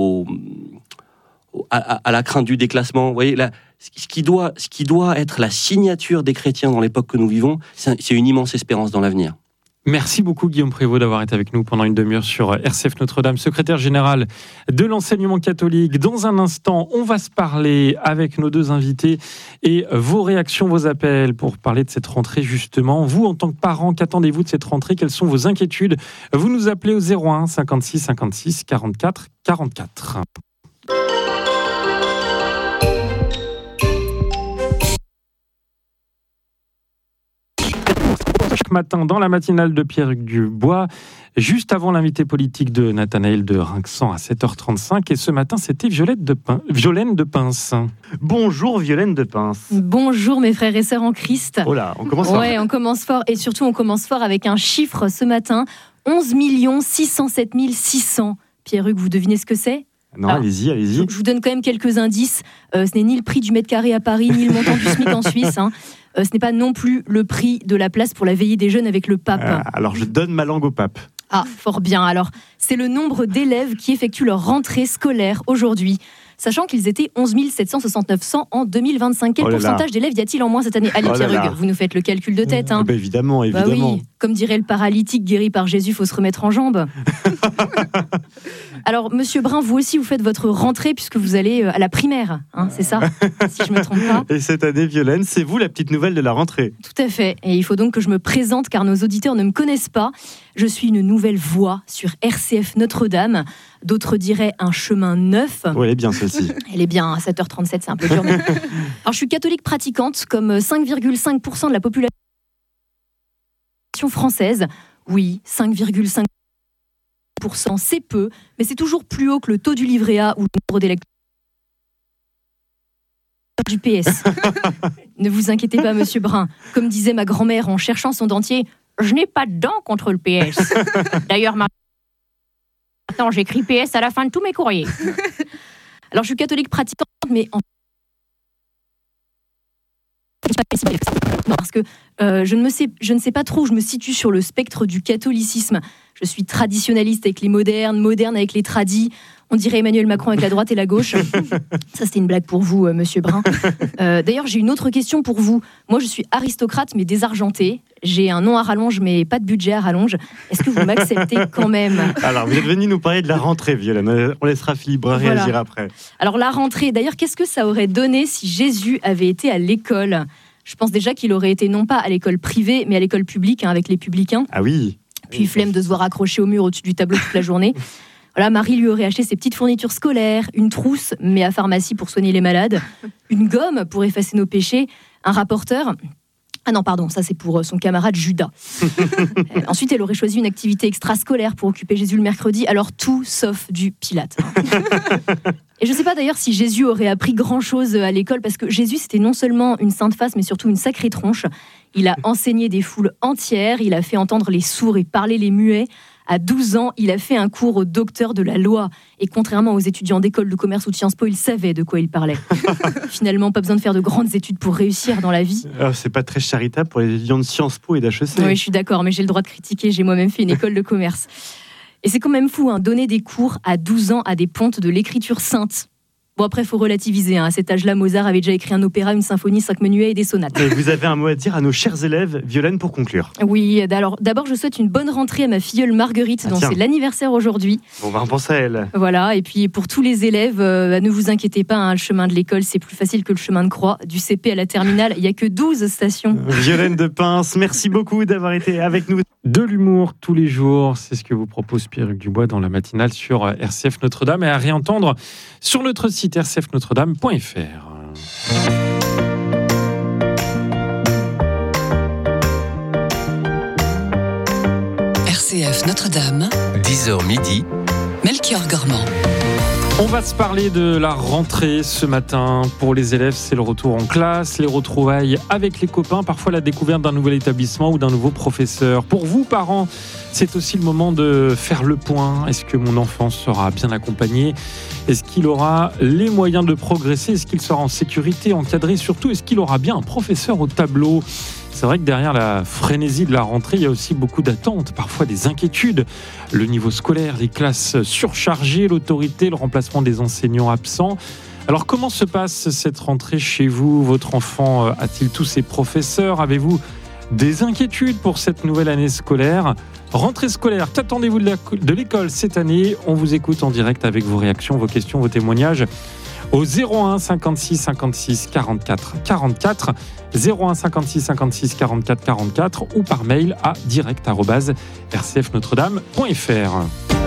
la crainte du déclassement. Vous voyez, ce qui doit être la signature des chrétiens dans l'époque que nous vivons, c'est une immense espérance dans l'avenir.
Merci beaucoup Guillaume Prévost d'avoir été avec nous pendant une demi-heure sur RCF Notre-Dame, secrétaire général de l'enseignement catholique. Dans un instant, on va se parler avec nos deux invités et vos réactions, vos appels pour parler de cette rentrée justement. Vous, en tant que parents, qu'attendez-vous de cette rentrée ? Quelles sont vos inquiétudes ? Vous nous appelez au 01 56 56 44 44. chaque matin dans la matinale de Pierre-Hugues Dubois, juste avant l'invité politique de Nathanaël de Rinxan à 7h35. Et ce matin, c'était Violaine de Pince.
Bonjour Violaine de Pince.
Bonjour mes frères et sœurs en Christ.
Oh là, on commence fort.
Ouais, on commence fort. Et surtout, on commence fort avec un chiffre ce matin. 11 607 600. Pierre-Hugues, vous devinez ce que c'est ?
Non, allez-y.
Je vous donne quand même quelques indices. Ce n'est ni le prix du mètre carré à Paris, ni le montant du SMIC en Suisse. Ce n'est pas non plus le prix de la place pour la veillée des jeunes avec le pape.
Alors, je donne ma langue au pape.
Ah, fort bien. Alors, c'est le nombre d'élèves qui effectuent leur rentrée scolaire aujourd'hui. Sachant qu'ils étaient 11 769 en 2025. Quel pourcentage d'élèves y a-t-il en moins cette année ? Allez, Pierre-Hugues, vous nous faites le calcul de tête.
Évidemment.
Bah oui, comme dirait le paralytique guéri par Jésus, il faut se remettre en jambes. Alors, Monsieur Brun, vous aussi, vous faites votre rentrée puisque vous allez à la primaire, c'est ça ? Si je ne me trompe pas.
Et cette année, Violaine, c'est vous la petite nouvelle de la rentrée.
Tout à fait. Et il faut donc que je me présente car nos auditeurs ne me connaissent pas. Je suis une nouvelle voix sur RCF Notre-Dame. D'autres diraient un chemin neuf.
Oui, elle est bien celle-ci.
Elle est bien, à 7h37, c'est un peu dur. Mais... Alors, je suis catholique pratiquante, comme 5,5% de la population française. Oui, 5,5%, c'est peu, mais c'est toujours plus haut que le taux du livret A ou le nombre d'électeurs du PS. Ne vous inquiétez pas, Monsieur Brun. Comme disait ma grand-mère en cherchant son dentier, je n'ai pas de dents contre le PS. D'ailleurs, maintenant, j'écris PS à la fin de tous mes courriers. Alors, je suis catholique pratiquante, mais en parce que je ne sais pas trop où je me situe sur le spectre du catholicisme. Je suis traditionnaliste avec les modernes, moderne avec les tradis. On dirait Emmanuel Macron avec la droite et la gauche. Ça, c'était une blague pour vous, Monsieur Brun. D'ailleurs, j'ai une autre question pour vous. Moi, je suis aristocrate, mais désargentée. J'ai un nom à rallonge, mais pas de budget à rallonge. Est-ce que vous m'acceptez quand même ?
Alors, vous êtes venu nous parler de la rentrée, Violaine. On laissera Philippe Brun réagir après.
Alors, la rentrée, d'ailleurs, qu'est-ce que ça aurait donné si Jésus avait été à l'école ? Je pense déjà qu'il aurait été non pas à l'école privée, mais à l'école publique, avec les publicains.
Ah oui.
Puis flemme de se voir accroché au mur au-dessus du tableau toute la journée. Voilà, Marie lui aurait acheté ses petites fournitures scolaires, une trousse, mais à pharmacie pour soigner les malades, une gomme pour effacer nos péchés, un rapporteur. Ah non, pardon, ça c'est pour son camarade Judas. Ensuite, elle aurait choisi une activité extrascolaire pour occuper Jésus le mercredi, alors tout sauf du Pilate. Et je ne sais pas d'ailleurs si Jésus aurait appris grand-chose à l'école, parce que Jésus, c'était non seulement une sainte face, mais surtout une sacrée tronche. Il a enseigné des foules entières, il a fait entendre les sourds et parler les muets. À 12 ans, il a fait un cours au docteur de la loi. Et contrairement aux étudiants d'école de commerce ou de Sciences Po, il savait de quoi il parlait. Finalement, pas besoin de faire de grandes études pour réussir dans la vie.
Alors, c'est pas très charitable pour les étudiants de Sciences Po et d'HEC.
Oui, je suis d'accord, mais j'ai le droit de critiquer. J'ai moi-même fait une école de commerce. Et c'est quand même fou, donner des cours à 12 ans à des pontes de l'écriture sainte. Bon, après, il faut relativiser. À cet âge-là, Mozart avait déjà écrit un opéra, une symphonie, 5 menuets et des sonates.
Et vous avez un mot à dire à nos chers élèves, Violaine, pour conclure.
Oui, alors d'abord, je souhaite une bonne rentrée à ma filleule Marguerite, dont c'est l'anniversaire aujourd'hui.
Bon, on va repenser à elle.
Voilà, et puis pour tous les élèves, ne vous inquiétez pas, le chemin de l'école, c'est plus facile que le chemin de croix. Du CP à la terminale, il n'y a que 12 stations.
Violaine de Pince, merci beaucoup d'avoir été avec nous.
De l'humour tous les jours, c'est ce que vous propose Pierre-Hugues Dubois dans la matinale sur RCF Notre-Dame et à réentendre sur notre site rcfnotredame.fr.
RCF Notre-Dame,
10h midi,
Melchior Gormand.
On va se parler de la rentrée ce matin. Pour les élèves, c'est le retour en classe, les retrouvailles avec les copains, parfois la découverte d'un nouvel établissement ou d'un nouveau professeur. Pour vous, parents, c'est aussi le moment de faire le point. Est-ce que mon enfant sera bien accompagné ? Est-ce qu'il aura les moyens de progresser ? Est-ce qu'il sera en sécurité, encadré ? Surtout, est-ce qu'il aura bien un professeur au tableau ? C'est vrai que derrière la frénésie de la rentrée, il y a aussi beaucoup d'attentes, parfois des inquiétudes. Le niveau scolaire, les classes surchargées, l'autorité, le remplacement des enseignants absents. Alors comment se passe cette rentrée chez vous ? Votre enfant a-t-il tous ses professeurs ? Avez-vous des inquiétudes pour cette nouvelle année scolaire ? Rentrée scolaire, qu'attendez-vous de l'école cette année ? On vous écoute en direct avec vos réactions, vos questions, vos témoignages. Au 01 56 56 44 44, 01 56 56 44 44 ou par mail à direct@rcfnotredame.fr.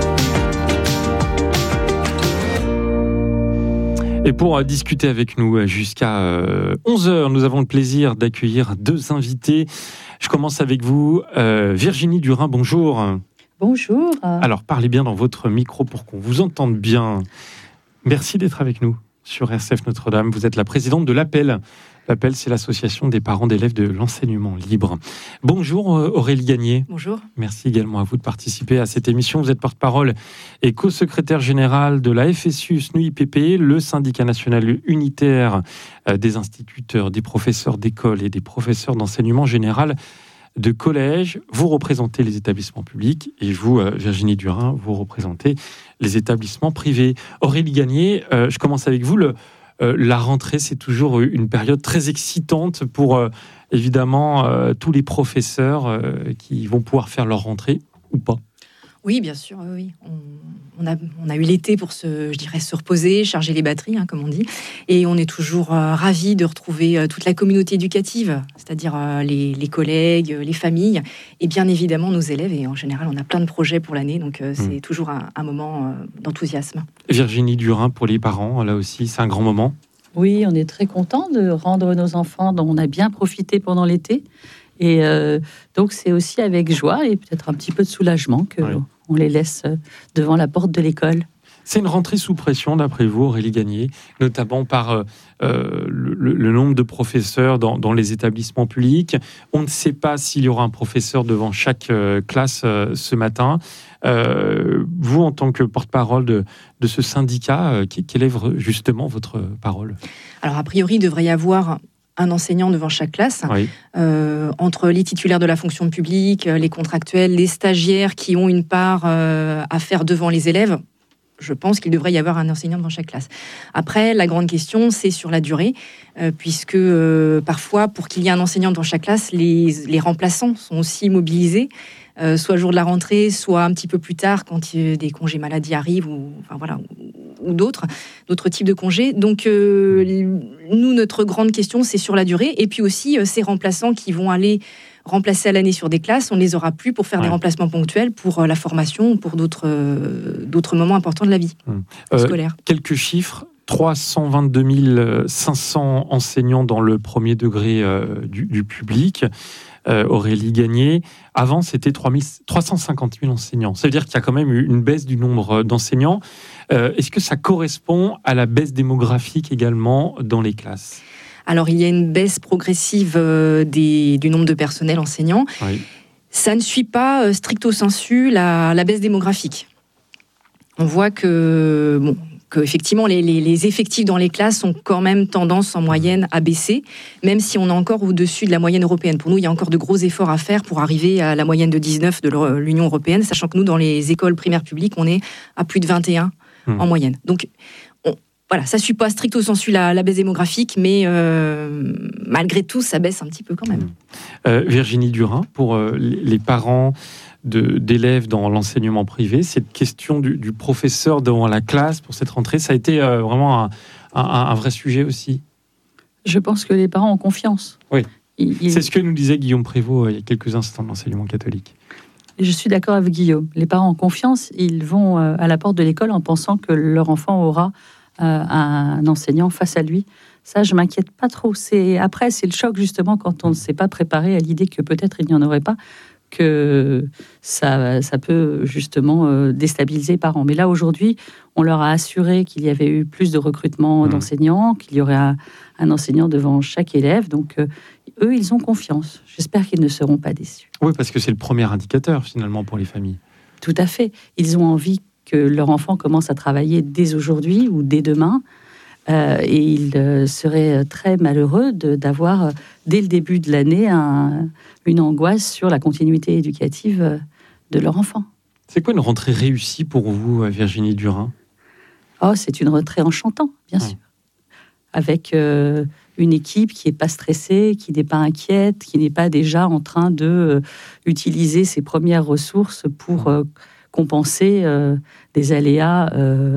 Et pour discuter avec nous jusqu'à 11h, nous avons le plaisir d'accueillir deux invités. Je commence avec vous, Virginie Durin, bonjour.
Bonjour.
Alors, parlez bien dans votre micro pour qu'on vous entende bien. Merci d'être avec nous sur RCF Notre-Dame. Vous êtes la présidente de l'Appel. L'Appel, c'est l'association des parents d'élèves de l'enseignement libre. Bonjour Aurélie Gagné.
Bonjour.
Merci également à vous de participer à cette émission. Vous êtes porte-parole et co-secrétaire générale de la FSU SNUIPP, le syndicat national unitaire des instituteurs, des professeurs d'école et des professeurs d'enseignement général de collège. Vous représentez les établissements publics et vous, Virginie Durin, vous représentez les établissements privés. Aurélie Gagné, je commence avec vous. La rentrée, c'est toujours une période très excitante pour, évidemment, tous les professeurs qui vont pouvoir faire leur rentrée ou pas.
Oui, bien sûr, oui. On a eu l'été pour se reposer, charger les batteries, comme on dit. Et on est toujours ravis de retrouver toute la communauté éducative, c'est-à-dire les collègues, les familles, et bien évidemment nos élèves. Et en général, on a plein de projets pour l'année, donc c'est toujours un moment d'enthousiasme.
Virginie Durin, pour les parents, là aussi, c'est un grand moment.
Oui, on est très content de rendre nos enfants dont on a bien profité pendant l'été. Et donc, c'est aussi avec joie et peut-être un petit peu de soulagement qu'on les laisse devant la porte de l'école.
C'est une rentrée sous pression, d'après vous, Aurélie Gagné, notamment par le nombre de professeurs dans les établissements publics. On ne sait pas s'il y aura un professeur devant chaque classe ce matin. Vous, en tant que porte-parole de ce syndicat, quelle est justement votre parole ?
Alors, a priori, il devrait y avoir un enseignant devant chaque classe,
oui.
Entre les titulaires de la fonction publique, les contractuels, les stagiaires qui ont une part à faire devant les élèves. Je pense qu'il devrait y avoir un enseignant devant chaque classe. Après, la grande question, c'est sur la durée, puisque parfois, pour qu'il y ait un enseignant devant chaque classe, les remplaçants sont aussi mobilisés, soit le jour de la rentrée, soit un petit peu plus tard, quand des congés maladie arrivent, ou d'autres types de congés. Donc, nous, notre grande question, c'est sur la durée. Et puis aussi, ces remplaçants qui vont aller remplacer à l'année sur des classes, on ne les aura plus pour faire des remplacements ponctuels, pour la formation ou pour d'autres moments importants de la vie scolaire.
Quelques chiffres. 322 500 enseignants dans le premier degré du public. Aurélie Gagné. Avant, c'était 350 000 enseignants. Ça veut dire qu'il y a quand même eu une baisse du nombre d'enseignants. Est-ce que ça correspond à la baisse démographique également dans les classes ?
Alors, il y a une baisse progressive du nombre de personnels enseignants. Oui. Ça ne suit pas stricto sensu la baisse démographique. On voit que effectivement, les effectifs dans les classes ont quand même tendance en moyenne à baisser, même si on est encore au-dessus de la moyenne européenne. Pour nous, il y a encore de gros efforts à faire pour arriver à la moyenne de 19 de l'Union européenne, sachant que nous, dans les écoles primaires publiques, on est à plus de 21 en moyenne. Donc, voilà, ça ne suit pas stricto sensu la baisse démographique, mais malgré tout, ça baisse un petit peu quand même.
Virginie Durin, pour les parents d'élèves dans l'enseignement privé, cette question du professeur devant la classe pour cette rentrée, ça a été vraiment un vrai sujet aussi.
Je pense que les parents ont confiance.
Oui, c'est ce que nous disait Guillaume Prévost il y a quelques instants de l'enseignement catholique.
Je suis d'accord avec Guillaume. Les parents ont confiance, ils vont à la porte de l'école en pensant que leur enfant aura un enseignant face à lui. Ça, je m'inquiète pas trop. Après, c'est le choc justement quand on ne s'est pas préparé à l'idée que peut-être il n'y en aurait pas, que ça peut justement déstabiliser les parents. Mais là, aujourd'hui, on leur a assuré qu'il y avait eu plus de recrutement d'enseignants, qu'il y aurait un enseignant devant chaque élève. Donc, eux, ils ont confiance. J'espère qu'ils ne seront pas déçus.
Oui, parce que c'est le premier indicateur, finalement, pour les familles.
Tout à fait. Ils ont envie que leur enfant commence à travailler dès aujourd'hui ou dès demain. Et ils seraient très malheureux d'avoir, dès le début de l'année, une angoisse sur la continuité éducative de leur enfant.
C'est quoi une rentrée réussie pour vous, Virginie Durin ?
C'est une rentrée enchantante, bien sûr. Avec une équipe qui n'est pas stressée, qui n'est pas inquiète, qui n'est pas déjà en train d'utiliser ses premières ressources pour compenser des aléas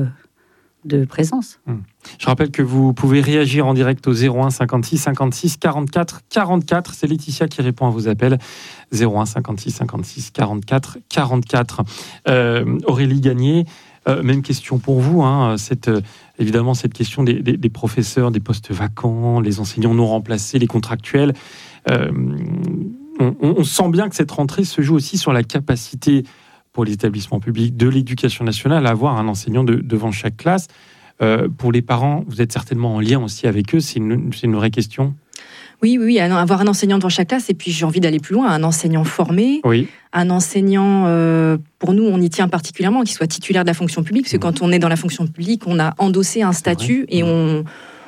de présence.
Je rappelle que vous pouvez réagir en direct au 01 56 56 44 44. C'est Laetitia qui répond à vos appels. 01 56 56 44 44. Aurélie Gagné, même question pour vous. Évidemment, cette question des professeurs, des postes vacants, les enseignants non remplacés, les contractuels. on sent bien que cette rentrée se joue aussi sur la capacité pour les établissements publics de l'éducation nationale à avoir un enseignant devant chaque classe. Pour les parents, vous êtes certainement en lien aussi avec eux, c'est une vraie question.
Oui, avoir un enseignant dans chaque classe, et puis j'ai envie d'aller plus loin, un enseignant formé,
oui. Un
enseignant, pour nous, on y tient particulièrement, qui soit titulaire de la fonction publique, parce que quand on est dans la fonction publique, on a endossé un statut et on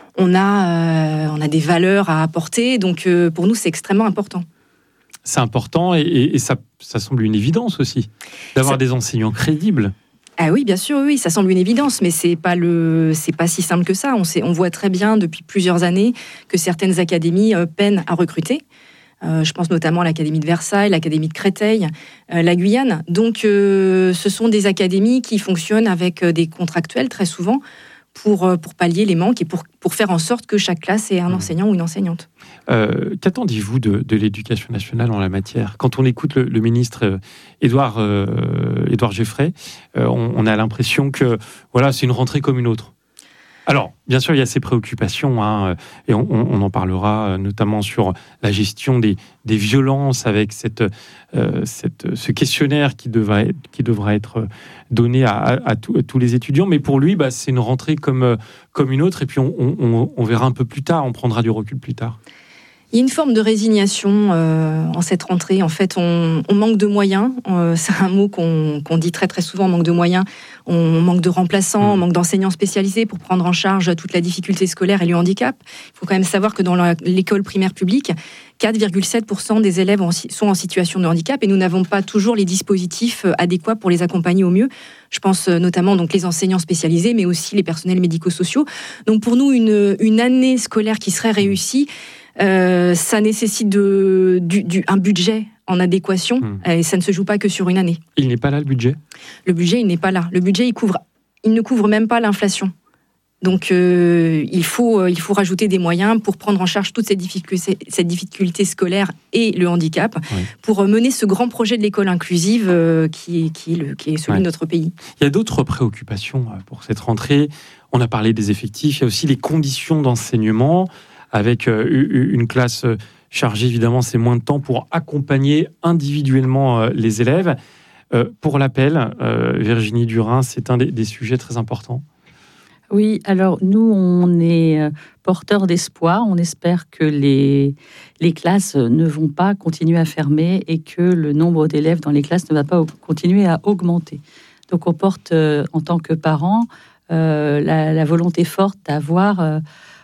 a des valeurs à apporter, donc pour nous, c'est extrêmement important.
C'est important et ça semble une évidence aussi, d'avoir des enseignants crédibles.
Ah oui, bien sûr, oui, ça semble une évidence, mais c'est pas si simple que ça. On voit très bien depuis plusieurs années que certaines académies peinent à recruter. Je pense notamment à l'Académie de Versailles, l'Académie de Créteil, la Guyane. Donc, ce sont des académies qui fonctionnent avec des contractuels très souvent pour pallier les manques et pour faire en sorte que chaque classe ait un enseignant ou une enseignante.
Qu'attendez-vous de l'éducation nationale en la matière ? Quand on écoute le ministre Édouard Geffray, on a l'impression que voilà, c'est une rentrée comme une autre. Alors, bien sûr, il y a ces préoccupations, et on en parlera notamment sur la gestion des violences avec ce questionnaire qui devra être donné à tous les étudiants. Mais pour lui, c'est une rentrée comme une autre, et puis on verra un peu plus tard, on prendra du recul plus tard.
Il y a une forme de résignation en cette rentrée. En fait, on manque de moyens. C'est un mot qu'on dit très très souvent, on manque de moyens. On manque de remplaçants, on manque d'enseignants spécialisés pour prendre en charge toute la difficulté scolaire et le handicap. Il faut quand même savoir que dans l'école primaire publique, 4,7% des élèves sont en situation de handicap et nous n'avons pas toujours les dispositifs adéquats pour les accompagner au mieux. Je pense notamment donc les enseignants spécialisés, mais aussi les personnels médico-sociaux. Donc pour nous, une année scolaire qui serait réussie, ça nécessite un budget en adéquation et ça ne se joue pas que sur une année.
Il n'est pas là, le budget ? Le budget,
il n'est pas là. Le budget, il ne couvre même pas l'inflation. Donc il faut rajouter des moyens pour prendre en charge toute cette difficulté scolaire et le handicap, pour mener ce grand projet de l'école inclusive qui est celui de notre pays.
Il y a d'autres préoccupations pour cette rentrée. On a parlé des effectifs, il y a aussi les conditions d'enseignement. Avec une classe chargée, évidemment, c'est moins de temps pour accompagner individuellement les élèves. Pour l'appel, Virginie Durin, c'est un des sujets très importants.
Oui, alors nous, on est porteurs d'espoir. On espère que les classes ne vont pas continuer à fermer et que le nombre d'élèves dans les classes ne va pas continuer à augmenter. Donc on porte, en tant que parents, la volonté forte d'avoir...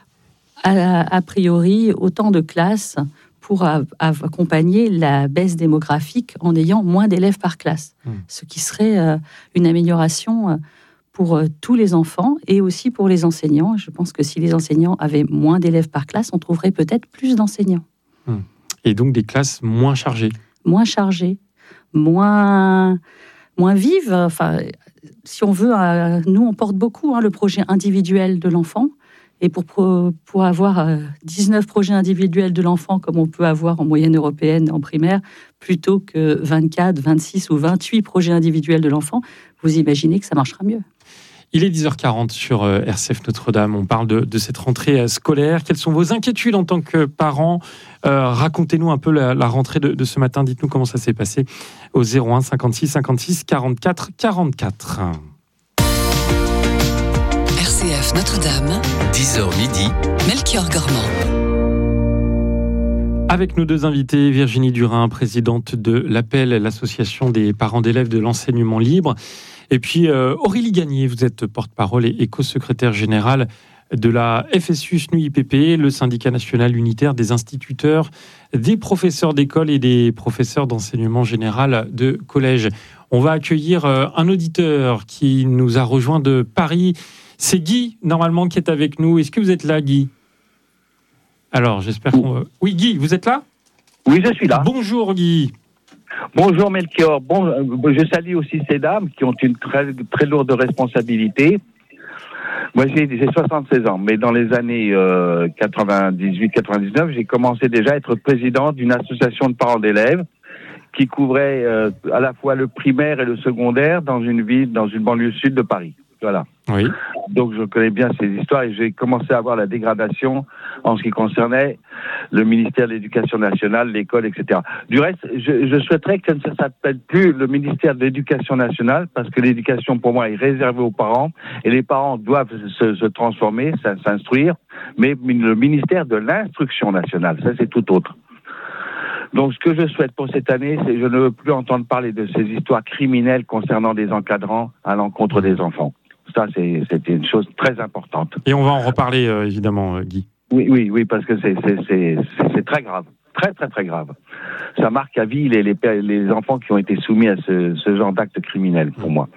a priori, autant de classes pour accompagner la baisse démographique en ayant moins d'élèves par classe. Ce qui serait une amélioration pour tous les enfants et aussi pour les enseignants. Je pense que si les enseignants avaient moins d'élèves par classe, on trouverait peut-être plus d'enseignants.
Et donc des classes moins chargées.
Moins chargées, moins vives. Enfin, si on veut, nous, on porte beaucoup le projet individuel de l'enfant. Et pour avoir 19 projets individuels de l'enfant, comme on peut avoir en moyenne européenne en primaire, plutôt que 24, 26 ou 28 projets individuels de l'enfant, vous imaginez que ça marchera mieux.
Il est 10h40 sur RCF Notre-Dame. On parle de cette rentrée scolaire. Quelles sont vos inquiétudes en tant que parents ? Racontez-nous un peu la rentrée de ce matin. Dites-nous comment ça s'est passé au 01 56 56 44 44.
RCF Notre-Dame,
10h midi,
Melchior Gormand.
Avec nos deux invités, Virginie Durin, présidente de l'APEL, l'association des parents d'élèves de l'enseignement libre, et puis Aurélie Gagné, vous êtes porte-parole et co-secrétaire générale de la FSU-SNU-IPP, le syndicat national unitaire des instituteurs, des professeurs d'école et des professeurs d'enseignement général de collège. On va accueillir un auditeur qui nous a rejoint de Paris. C'est Guy, normalement, qui est avec nous. Est-ce que vous êtes là, Guy ? Alors, j'espère qu'on... Oui, Guy, vous êtes là ?
Oui, je suis là.
Bonjour, Guy.
Bonjour, Melchior. Je salue aussi ces dames qui ont une très, très lourde responsabilité. Moi, j'ai 76 ans, mais dans les années 98-99, j'ai commencé déjà à être président d'une association de parents d'élèves qui couvrait à la fois le primaire et le secondaire dans une banlieue sud de Paris. Voilà.
Oui.
Donc je connais bien ces histoires et j'ai commencé à voir la dégradation en ce qui concernait le ministère de l'Éducation nationale, l'école, etc. Du reste, je souhaiterais que ça ne s'appelle plus le ministère de l'Éducation nationale, parce que l'éducation, pour moi, est réservée aux parents, et les parents doivent se transformer, s'instruire, mais le ministère de l'Instruction nationale, ça c'est tout autre. Donc ce que je souhaite pour cette année, c'est que je ne veux plus entendre parler de ces histoires criminelles concernant des encadrants à l'encontre des enfants. Ça, c'était une chose très importante.
Et on va en reparler, évidemment, Guy.
Oui, parce que c'est très grave. Très, très, très grave. Ça marque à vie les enfants qui ont été soumis à ce genre d'actes criminels, pour moi.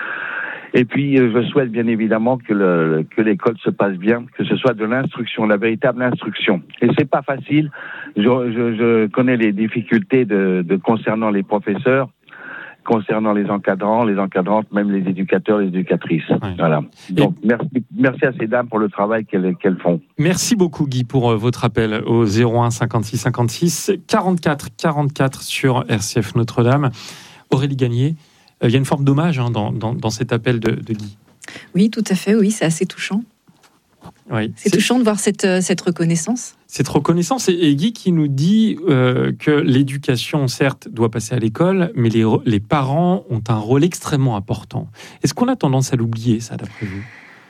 Et puis, je souhaite bien évidemment que l'école se passe bien, que ce soit de l'instruction, la véritable instruction. Et c'est pas facile. Je connais les difficultés concernant les professeurs, concernant les encadrants, les encadrantes, même les éducateurs, les éducatrices. Oui. Voilà. Donc, merci à ces dames pour le travail qu'elles font.
Merci beaucoup, Guy, pour votre appel au 01 56 56 44 44 sur RCF Notre-Dame. Aurélie Gagné, il y a une forme d'hommage dans cet appel de Guy.
Oui, tout à fait, oui, c'est assez touchant.
Oui,
c'est touchant de voir cette reconnaissance.
Cette reconnaissance, et Guy qui nous dit que l'éducation, certes, doit passer à l'école, mais les parents ont un rôle extrêmement important. Est-ce qu'on a tendance à l'oublier, ça, d'après vous ?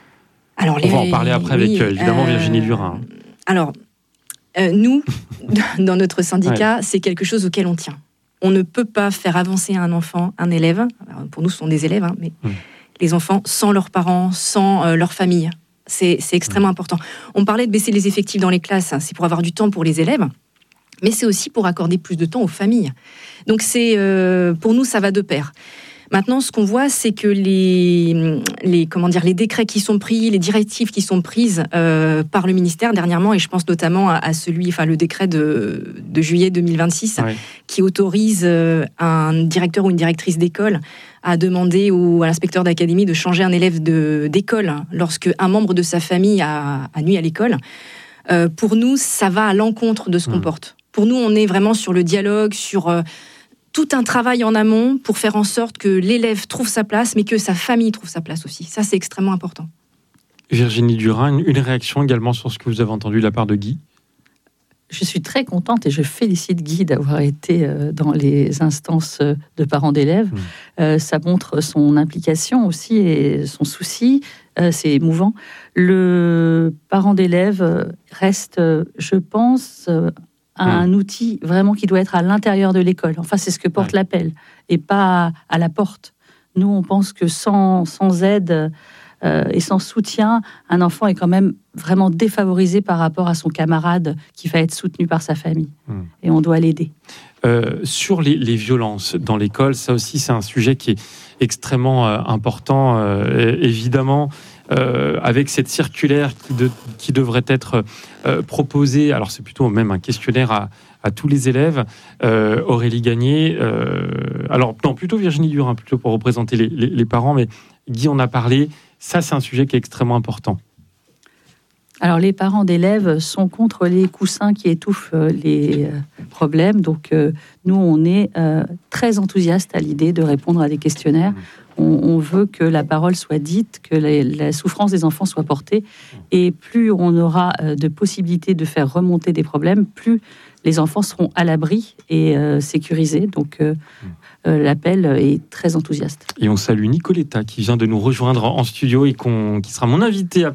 On va en parler après avec, évidemment, Virginie Durin.
Alors, nous, dans notre syndicat, c'est quelque chose auquel on tient. On ne peut pas faire avancer un enfant, un élève, alors, pour nous, ce sont des élèves, mais les enfants, sans leurs parents, sans leur famille. C'est extrêmement important. On parlait de baisser les effectifs dans les classes, c'est pour avoir du temps pour les élèves, mais c'est aussi pour accorder plus de temps aux familles. Donc pour nous, ça va de pair. Maintenant, ce qu'on voit, c'est que les décrets qui sont pris, les directives qui sont prises par le ministère dernièrement, et je pense notamment à le décret de juillet 2026, qui autorise un directeur ou une directrice d'école à demander à l'inspecteur d'académie de changer un élève d'école lorsque un membre de sa famille a nuit à l'école. Pour nous, ça va à l'encontre de ce qu'on porte. Pour nous, on est vraiment sur le dialogue, sur tout un travail en amont pour faire en sorte que l'élève trouve sa place, mais que sa famille trouve sa place aussi. Ça, c'est extrêmement important.
Virginie Durin, une réaction également sur ce que vous avez entendu de la part de Guy ?
Je suis très contente et je félicite Guy d'avoir été dans les instances de parents d'élèves. Ça montre son implication aussi et son souci. C'est émouvant. Le parent d'élève reste, je pense, un outil vraiment qui doit être à l'intérieur de l'école. Enfin, c'est ce que porte l'appel et pas à la porte. Nous, on pense que sans aide et sans soutien, un enfant est quand même vraiment défavorisé par rapport à son camarade qui va être soutenu par sa famille. Et on doit l'aider.
Sur les violences dans l'école, ça aussi, c'est un sujet qui est extrêmement important, évidemment. Avec cette circulaire qui devrait être proposée, alors c'est plutôt même un questionnaire à tous les élèves. Aurélie Gagné, plutôt Virginie Durin, plutôt pour représenter les parents, mais Guy en a parlé. Ça, c'est un sujet qui est extrêmement important.
Alors, les parents d'élèves sont contre les coussins qui étouffent les problèmes. Donc, nous, on est très enthousiastes à l'idée de répondre à des questionnaires. On veut que la parole soit dite, que la souffrance des enfants soit portée. Et plus on aura de possibilités de faire remonter des problèmes, plus les enfants seront à l'abri et sécurisés. Donc, l'appel est très enthousiaste.
Et on salue Nicoletta qui vient de nous rejoindre en studio et qui sera mon invité